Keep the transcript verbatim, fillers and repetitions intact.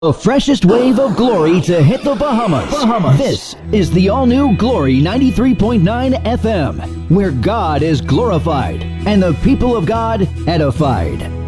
The freshest wave of glory to hit the Bahamas. Bahamas. This is the all-new Glory ninety-three point nine F M, where God is glorified and the people of God edified.